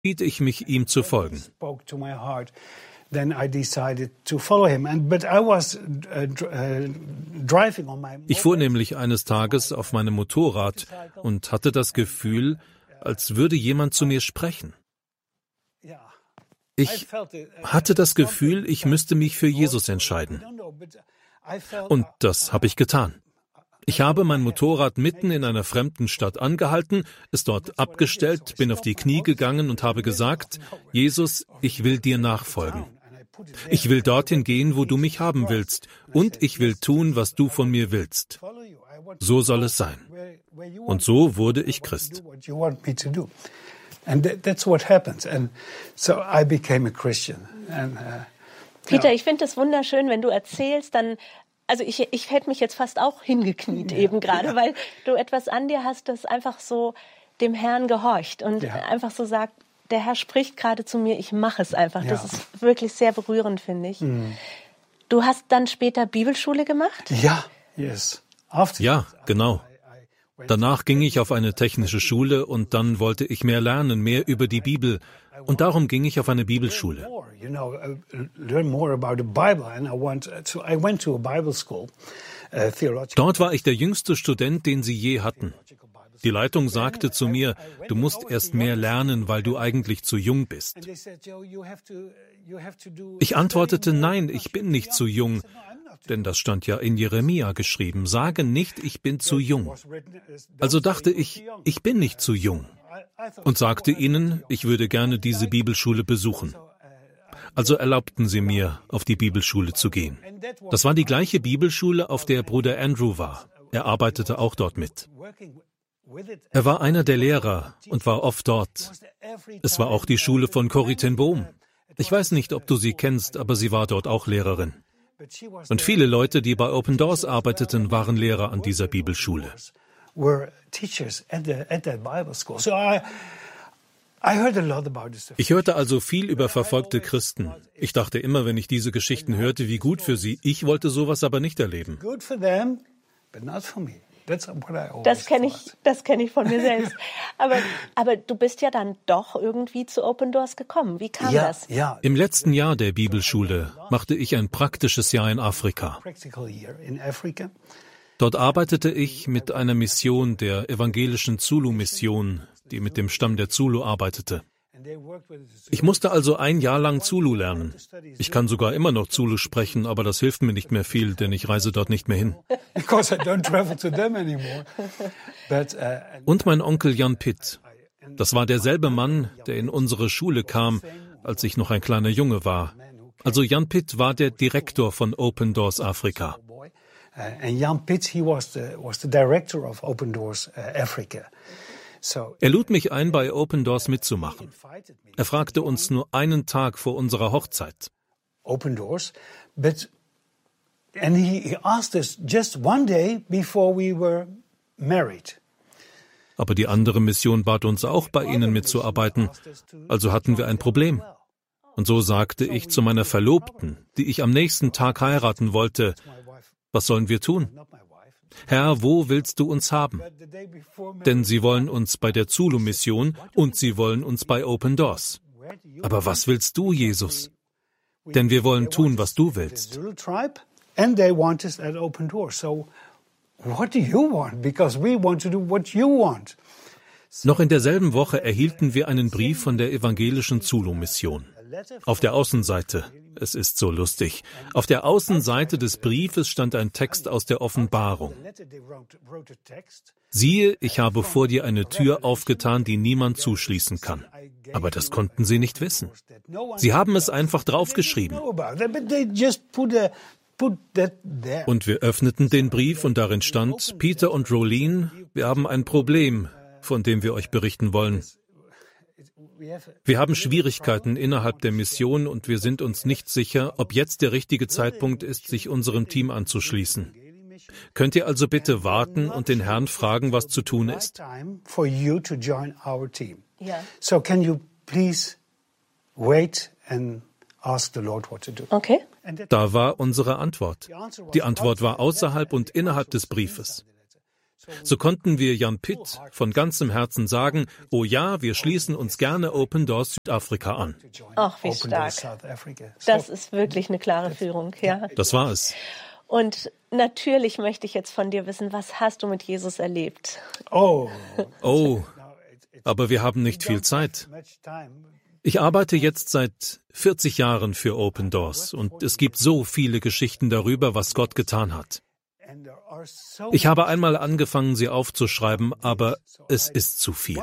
entschied ich mich, ihm zu folgen. Ich fuhr nämlich eines Tages auf meinem Motorrad und hatte das Gefühl, als würde jemand zu mir sprechen. Ich hatte das Gefühl, ich müsste mich für Jesus entscheiden. Und das habe ich getan. Ich habe mein Motorrad mitten in einer fremden Stadt angehalten, es dort abgestellt, bin auf die Knie gegangen und habe gesagt, Jesus, ich will dir nachfolgen. Ich will dorthin gehen, wo du mich haben willst, und ich will tun, was du von mir willst. So soll es sein. Und so wurde ich Christ. Peter, ich finde es wunderschön, wenn du erzählst, dann, also ich hätte mich jetzt fast auch hingekniet eben gerade, weil du etwas an dir hast, das einfach so dem Herrn gehorcht und einfach so sagt, der Herr spricht gerade zu mir, ich mache es einfach. Das ist wirklich sehr berührend, finde ich. Du hast dann später Bibelschule gemacht? Ja, genau. Danach ging ich auf eine technische Schule und dann wollte ich mehr lernen, mehr über die Bibel. Und darum ging ich auf eine Bibelschule. Dort war ich der jüngste Student, den sie je hatten. Die Leitung sagte zu mir, du musst erst mehr lernen, weil du eigentlich zu jung bist. Ich antwortete, nein, ich bin nicht zu jung, denn das stand ja in Jeremia geschrieben, sage nicht, ich bin zu jung. Also dachte ich, ich bin nicht zu jung und sagte ihnen, ich würde gerne diese Bibelschule besuchen. Also erlaubten sie mir, auf die Bibelschule zu gehen. Das war die gleiche Bibelschule, auf der Bruder Andrew war. Er arbeitete auch dort mit. Er war einer der Lehrer und war oft dort. Es war auch die Schule von Corrie ten Boom. Ich weiß nicht, ob du sie kennst, aber sie war dort auch Lehrerin. Und viele Leute, die bei Open Doors arbeiteten, waren Lehrer an dieser Bibelschule. Ich hörte also viel über verfolgte Christen. Ich dachte immer, wenn ich diese Geschichten hörte, wie gut für sie. Ich wollte sowas aber nicht erleben. Das kenne ich von mir selbst. Aber du bist ja dann doch irgendwie zu Open Doors gekommen. Wie kam das? Im letzten Jahr der Bibelschule machte ich ein praktisches Jahr in Afrika. Dort arbeitete ich mit einer Mission der evangelischen Zulu-Mission, die mit dem Stamm der Zulu arbeitete. Ich musste also ein Jahr lang Zulu lernen. Ich kann sogar immer noch Zulu sprechen, aber das hilft mir nicht mehr viel, denn ich reise dort nicht mehr hin. Und mein Onkel Jan Pitt. Das war derselbe Mann, der in unsere Schule kam, als ich noch ein kleiner Junge war. Also Jan Pitt war der Direktor von Open Doors Afrika. Jan Pitt, he was the director of Open Doors Africa. Er lud mich ein, bei Open Doors mitzumachen. Er fragte uns nur einen Tag vor unserer Hochzeit. Open Doors, and he asked us just one day before we were married. Aber die andere Mission bat uns auch, bei ihnen mitzuarbeiten. Also hatten wir ein Problem. Und so sagte ich zu meiner Verlobten, die ich am nächsten Tag heiraten wollte, was sollen wir tun? Herr, wo willst du uns haben? Denn sie wollen uns bei der Zulu-Mission und sie wollen uns bei Open Doors. Aber was willst du, Jesus? Denn wir wollen tun, was du willst. Noch in derselben Woche erhielten wir einen Brief von der evangelischen Zulu-Mission. Auf der Außenseite, es ist so lustig, auf der Außenseite des Briefes stand ein Text aus der Offenbarung. Siehe, ich habe vor dir eine Tür aufgetan, die niemand zuschließen kann. Aber das konnten sie nicht wissen. Sie haben es einfach draufgeschrieben. Und wir öffneten den Brief und darin stand, Peter und Rolene, wir haben ein Problem, von dem wir euch berichten wollen. Wir haben Schwierigkeiten innerhalb der Mission und wir sind uns nicht sicher, ob jetzt der richtige Zeitpunkt ist, sich unserem Team anzuschließen. Könnt ihr also bitte warten und den Herrn fragen, was zu tun ist? Okay. Da war unsere Antwort. Die Antwort war außerhalb und innerhalb des Briefes. So konnten wir Jan Pitt von ganzem Herzen sagen, oh ja, wir schließen uns gerne Open Doors Südafrika an. Ach, wie stark. Das ist wirklich eine klare Führung, ja. Das war es. Und natürlich möchte ich jetzt von dir wissen, was hast du mit Jesus erlebt? Oh, aber wir haben nicht viel Zeit. Ich arbeite jetzt seit 40 Jahren für Open Doors und es gibt so viele Geschichten darüber, was Gott getan hat. Ich habe einmal angefangen, sie aufzuschreiben, aber es ist zu viel.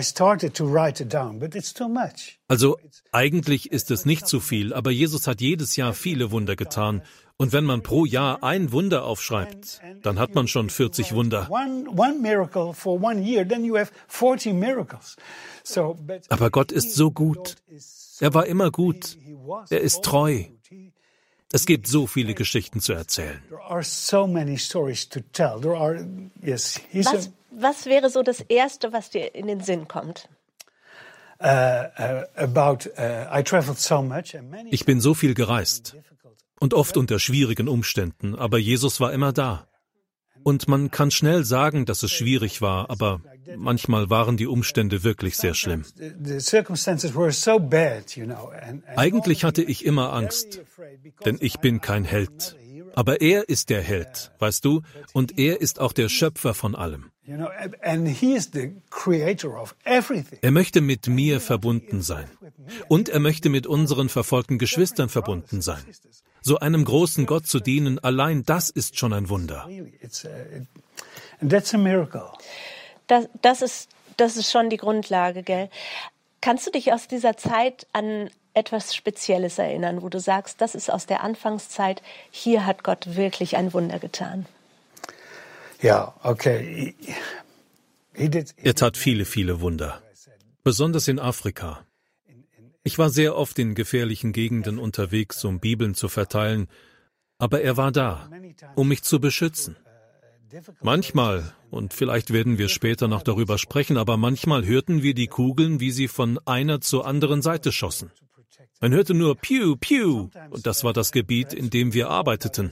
Also eigentlich ist es nicht zu viel, aber Jesus hat jedes Jahr viele Wunder getan. Und wenn man pro Jahr ein Wunder aufschreibt, dann hat man schon 40 Wunder. Aber Gott ist so gut. Er war immer gut. Er ist treu. Es gibt so viele Geschichten zu erzählen. Was wäre so das Erste, was dir in den Sinn kommt? Ich bin so viel gereist und oft unter schwierigen Umständen, aber Jesus war immer da. Und man kann schnell sagen, dass es schwierig war, aber manchmal waren die Umstände wirklich sehr schlimm. Eigentlich hatte ich immer Angst, denn ich bin kein Held. Aber er ist der Held, weißt du, und er ist auch der Schöpfer von allem. Er möchte mit mir verbunden sein. Und er möchte mit unseren verfolgten Geschwistern verbunden sein. So einem großen Gott zu dienen, allein das ist schon ein Wunder. Das ist schon die Grundlage, gell? Kannst du dich aus dieser Zeit an etwas Spezielles erinnern, wo du sagst, das ist aus der Anfangszeit, hier hat Gott wirklich ein Wunder getan? Ja, okay. Er tat viele, viele Wunder, besonders in Afrika. Ich war sehr oft in gefährlichen Gegenden unterwegs, um Bibeln zu verteilen, aber er war da, um mich zu beschützen. Manchmal, und vielleicht werden wir später noch darüber sprechen, aber manchmal hörten wir die Kugeln, wie sie von einer zur anderen Seite schossen. Man hörte nur Piu, Piu, und das war das Gebiet, in dem wir arbeiteten.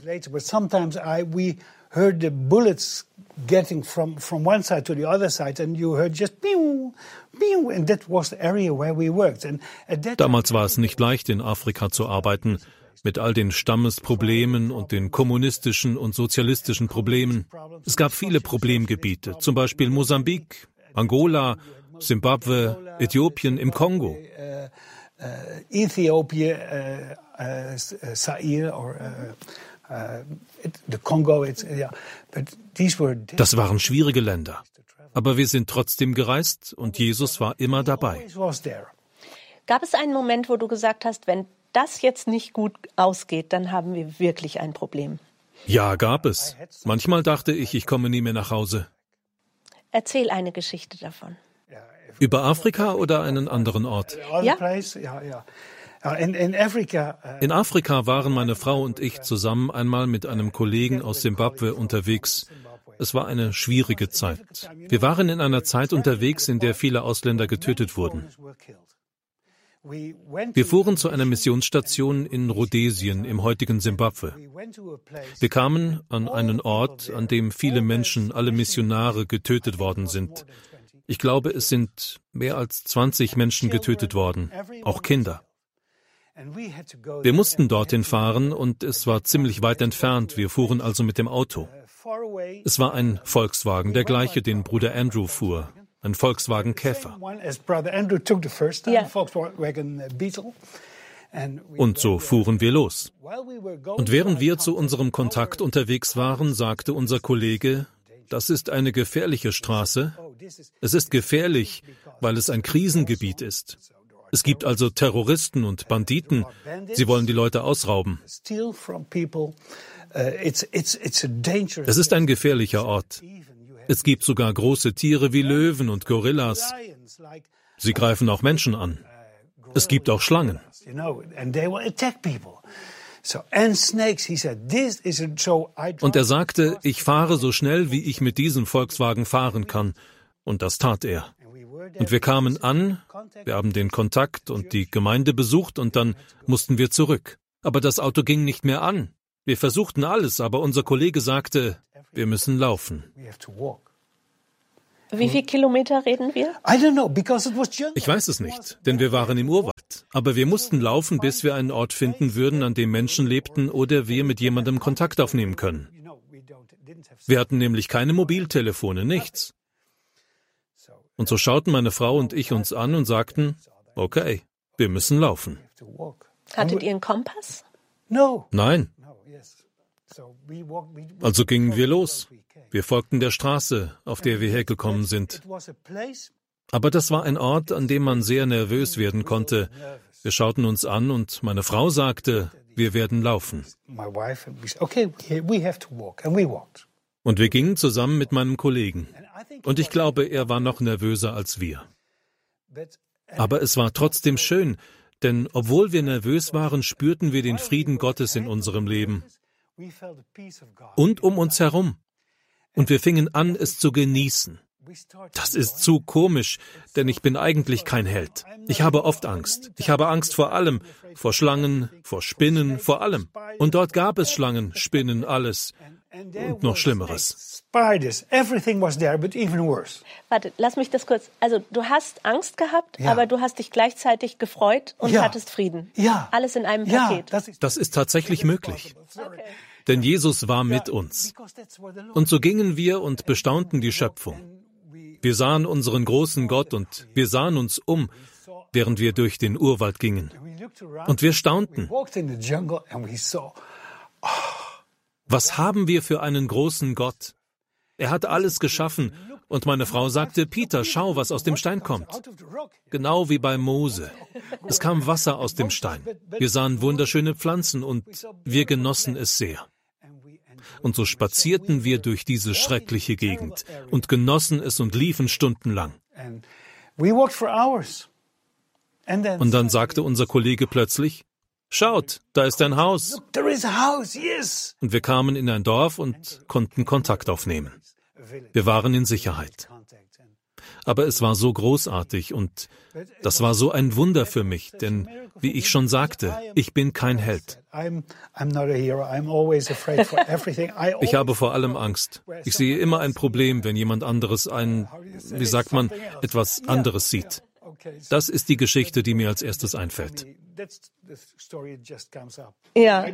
Getting from one side to the other side, and you heard just pew, pew, and that was the area where we worked. Damals war es nicht leicht, in Afrika zu arbeiten, mit all den Stammesproblemen und den kommunistischen und sozialistischen Problemen. Es gab viele Problemgebiete, zum Beispiel Mosambik, Angola, Simbabwe, Äthiopien, im Kongo. Ethiopia, Zaire, or the Congo, Das waren schwierige Länder. Aber wir sind trotzdem gereist und Jesus war immer dabei. Gab es einen Moment, wo du gesagt hast, wenn das jetzt nicht gut ausgeht, dann haben wir wirklich ein Problem? Ja, gab es. Manchmal dachte ich, ich komme nie mehr nach Hause. Erzähl eine Geschichte davon. Über Afrika oder einen anderen Ort? Ja. In Afrika waren meine Frau und ich zusammen einmal mit einem Kollegen aus Simbabwe unterwegs. Es war eine schwierige Zeit. Wir waren in einer Zeit unterwegs, in der viele Ausländer getötet wurden. Wir fuhren zu einer Missionsstation in Rhodesien im heutigen Simbabwe. Wir kamen an einen Ort, an dem viele Menschen, alle Missionare, getötet worden sind. Ich glaube, es sind mehr als 20 Menschen getötet worden, auch Kinder. Wir mussten dorthin fahren und es war ziemlich weit entfernt. Wir fuhren also mit dem Auto. Es war ein Volkswagen, der gleiche, den Bruder Andrew fuhr. Ein Volkswagen Käfer. Und so fuhren wir los. Und während wir zu unserem Kontakt unterwegs waren, sagte unser Kollege, das ist eine gefährliche Straße. Es ist gefährlich, weil es ein Krisengebiet ist. Es gibt also Terroristen und Banditen. Sie wollen die Leute ausrauben. Es ist ein gefährlicher Ort. Es gibt sogar große Tiere wie Löwen und Gorillas. Sie greifen auch Menschen an. Es gibt auch Schlangen. Und er sagte, ich fahre so schnell, wie ich mit diesem Volkswagen fahren kann. Und das tat er. Und wir kamen an, wir haben den Kontakt und die Gemeinde besucht und dann mussten wir zurück. Aber das Auto ging nicht mehr an. Wir versuchten alles, aber unser Kollege sagte, wir müssen laufen. Wie viele Kilometer reden wir? Ich weiß es nicht, denn wir waren im Urwald. Aber wir mussten laufen, bis wir einen Ort finden würden, an dem Menschen lebten oder wir mit jemandem Kontakt aufnehmen können. Wir hatten nämlich keine Mobiltelefone, nichts. Und so schauten meine Frau und ich uns an und sagten, okay, wir müssen laufen. Hattet ihr einen Kompass? Nein. Also gingen wir los. Wir folgten der Straße, auf der wir hergekommen sind. Aber das war ein Ort, an dem man sehr nervös werden konnte. Wir schauten uns an und meine Frau sagte, wir werden laufen. Und wir gingen zusammen mit meinem Kollegen. Und ich glaube, er war noch nervöser als wir. Aber es war trotzdem schön, denn obwohl wir nervös waren, spürten wir den Frieden Gottes in unserem Leben. Und um uns herum. Und wir fingen an, es zu genießen. Das ist zu komisch, denn ich bin eigentlich kein Held. Ich habe oft Angst. Ich habe Angst vor allem. Vor Schlangen, vor Spinnen, vor allem. Und dort gab es Schlangen, Spinnen, alles. Und noch Schlimmeres. Warte, lass mich das kurz. Also du hast Angst gehabt, aber du hast dich gleichzeitig gefreut und hattest Frieden. Alles in einem Paket. Das ist tatsächlich möglich. Okay. Denn Jesus war mit uns. Und so gingen wir und bestaunten die Schöpfung. Wir sahen unseren großen Gott und wir sahen uns um, während wir durch den Urwald gingen. Und wir staunten. Was haben wir für einen großen Gott? Er hat alles geschaffen. Und meine Frau sagte, Peter, schau, was aus dem Stein kommt. Genau wie bei Mose. Es kam Wasser aus dem Stein. Wir sahen wunderschöne Pflanzen und wir genossen es sehr. Und so spazierten wir durch diese schreckliche Gegend und genossen es und liefen stundenlang. Und dann sagte unser Kollege plötzlich, schaut, da ist ein Haus. Und wir kamen in ein Dorf und konnten Kontakt aufnehmen. Wir waren in Sicherheit. Aber es war so großartig und das war so ein Wunder für mich, denn, wie ich schon sagte, ich bin kein Held. Ich habe vor allem Angst. Ich sehe immer ein Problem, wenn jemand anderes etwas anderes sieht. Das ist die Geschichte, die mir als erstes einfällt. Ja.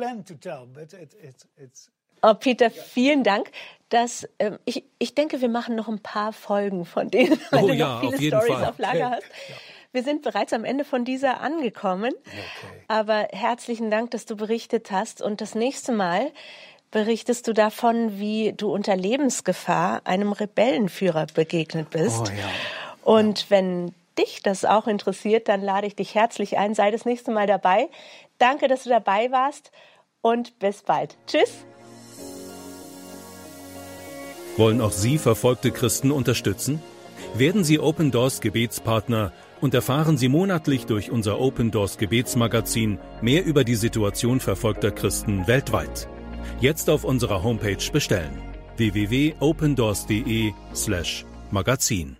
Oh, Peter, vielen Dank. Ich denke, wir machen noch ein paar Folgen von denen, weil du noch viele Storys auf Lager hast. Wir sind bereits am Ende von dieser angekommen. Aber herzlichen Dank, dass du berichtet hast. Und das nächste Mal berichtest du davon, wie du unter Lebensgefahr einem Rebellenführer begegnet bist. Und wenn dich das auch interessiert, dann lade ich dich herzlich ein. Sei das nächste Mal dabei. Danke, dass du dabei warst und bis bald. Tschüss. Wollen auch Sie verfolgte Christen unterstützen? Werden Sie Open Doors Gebetspartner und erfahren Sie monatlich durch unser Open Doors Gebetsmagazin mehr über die Situation verfolgter Christen weltweit. Jetzt auf unserer Homepage bestellen: www.opendoors.de/magazin.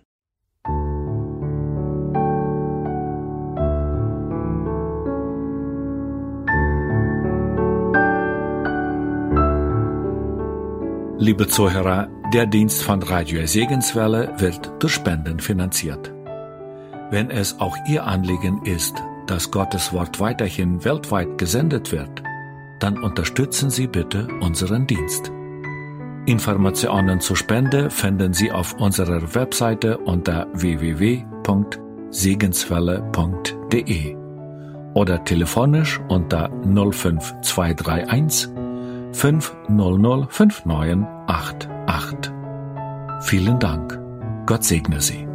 Liebe Zuhörer, der Dienst von Radio Segenswelle wird durch Spenden finanziert. Wenn es auch Ihr Anliegen ist, dass Gottes Wort weiterhin weltweit gesendet wird, dann unterstützen Sie bitte unseren Dienst. Informationen zur Spende finden Sie auf unserer Webseite unter www.segenswelle.de oder telefonisch unter 05231 500 5988. Vielen Dank. Gott segne Sie.